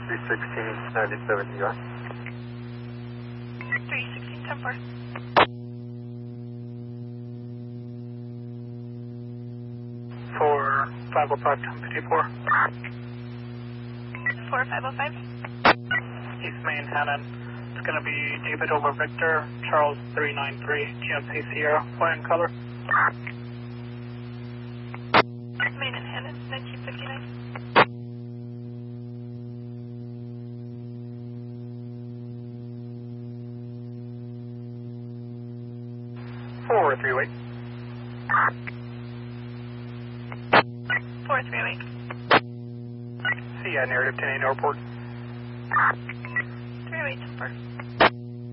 316, 97 US. 316, 10-4. 4505, 1054. 4505. East Manhattan. It's going to be David over Victor, Charles 393, GMC Sierra, white and color. Manhattan, 1959. 438. 438. See ya, narrative 10 Airport. 308, 10-4.